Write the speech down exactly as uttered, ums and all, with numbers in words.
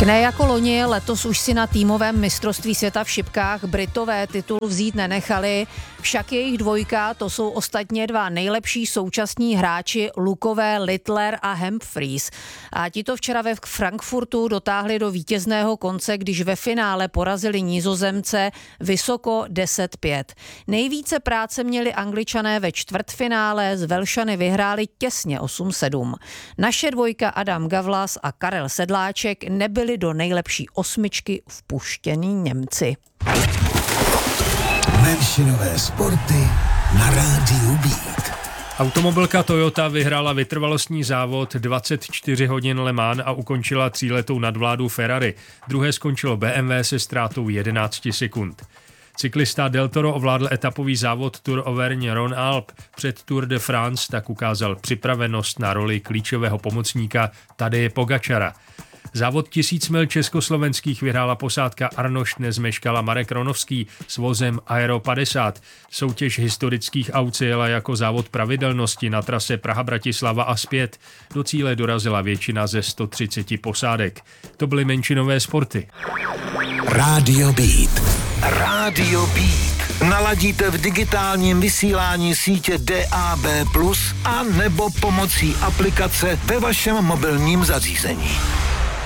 Ne jako loni, letos už si na týmovém mistrovství světa v šipkách Britové titul vzít nenechali, však jejich dvojka, to jsou ostatně dva nejlepší současní hráči Lukové, Littler a Humphries. A ti to včera ve Frankfurtu dotáhli do vítězného konce, když ve finále porazili Nizozemce vysoko deset pět. Nejvíce práce měli Angličané ve čtvrtfinále, z Velšany vyhráli těsně osm sedm. Naše dvojka Adam Gavlas a Karel Sedláček nebyli do nejlepší osmičky vpuštění Němci. Menšinové sporty na rádiu Beat. Automobilka Toyota vyhrála vytrvalostní závod dvacet čtyři hodin Le Mans a ukončila tříletou nadvládu Ferrari. Druhé skončilo B M W se ztrátou jedenáct sekund. Cyklista Del Toro ovládl etapový závod Tour Auvergne Rhône-Alpes. Před Tour de France tak ukázal připravenost na roli klíčového pomocníka Tadeje Pogačara. Závod tisíc mil československých vyhrála posádka Arnošt nezmeškala Marek Ronovský s vozem Aero padesát. Soutěž historických aut se jela jako závod pravidelnosti na trase Praha-Bratislava a zpět. Do cíle dorazila většina ze sto třicet posádek. To byly menšinové sporty. Rádio Beat. Rádio Beat. Naladíte v digitálním vysílání sítě D A B plus, a nebo pomocí aplikace ve vašem mobilním zařízení.